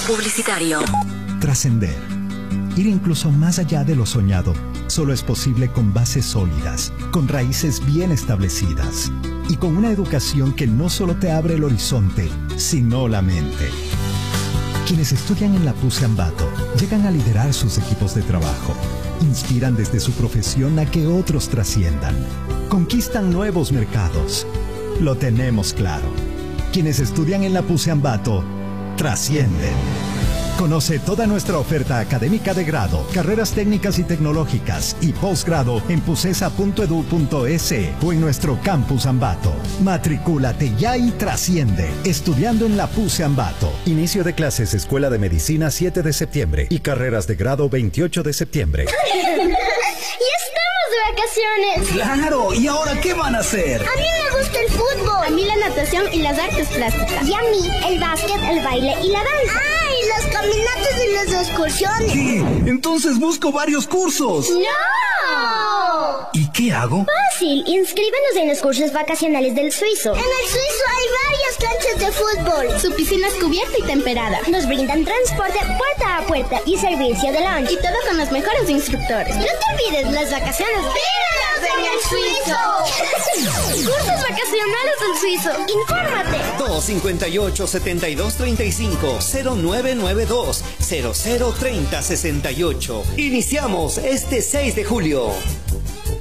publicitario. Trascender. Ir incluso más allá de lo soñado solo es posible con bases sólidas, con raíces bien establecidas y con una educación que no solo te abre el horizonte, sino la mente. Quienes estudian en la PUCE Ambato llegan a liderar sus equipos de trabajo, inspiran desde su profesión a que otros trasciendan, conquistan nuevos mercados. Lo tenemos claro. Quienes estudian en la PUCE Ambato trascienden. Conoce toda nuestra oferta académica de grado, carreras técnicas y tecnológicas y posgrado en pucesa.edu.es o en nuestro campus Ambato. Matricúlate ya y trasciende, estudiando en la PUCE Ambato. Inicio de clases Escuela de Medicina 7 de septiembre y carreras de grado 28 de septiembre. De vacaciones. ¡Claro! ¿Y ahora qué van a hacer? A mí me gusta el fútbol. A mí la natación y las artes plásticas. Y a mí el básquet, el baile y la danza. ¡Ah! Y las caminatas y las excursiones. ¿Qué? Entonces busco varios cursos. ¡No! ¿Y qué hago? Fácil. Inscríbenos en los cursos vacacionales del Suizo. En el Suizo hay varias canchas de fútbol. Su piscina es cubierta y temperada. Nos brindan transporte puerta a puerta y servicio de lunch. Y todo con los mejores instructores. No te olvides las vacaciones. ¡Vívelas en el Suizo! Cursos vacacionales del Suizo. Infórmate. 258-7235-0992-003068. Iniciamos este 6 de julio.